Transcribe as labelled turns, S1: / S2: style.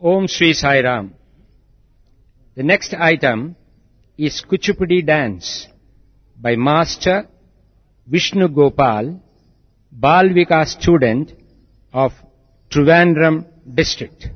S1: Om Sri Sai Ram. The next item is Kuchipudi dance by Master Vishnu Gopal, Bal Vikas student of Trivandrum district.